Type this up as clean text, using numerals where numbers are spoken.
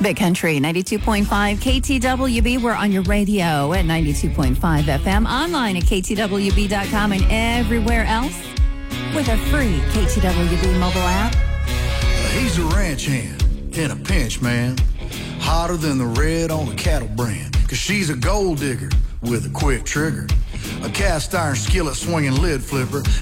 Big Country 92.5 KTWB. We're on your radio at 92.5 FM, online at ktwb.com, and everywhere else with a free KTWB mobile app. He's a ranch hand in a pinch, man. Hotter than the red on a cattle brand. Cause she's a gold digger with a quick trigger. A cast iron skillet swinging lid flipper.